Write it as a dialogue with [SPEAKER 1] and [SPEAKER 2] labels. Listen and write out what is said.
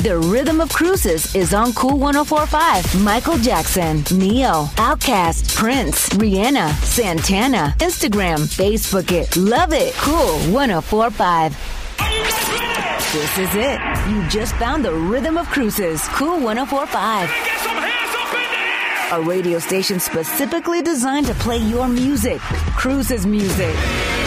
[SPEAKER 1] The Rhythm of Cruises is on Cool 104.5. Michael Jackson, Neo, Outkast, Prince, Rihanna, Santana. Instagram, Facebook it. Love it. Cool 104.5. This is it. You just found the Rhythm of Cruises. Cool 104.5.
[SPEAKER 2] Get some hands up in the air!
[SPEAKER 1] A radio station specifically designed to play your music. Cruises music.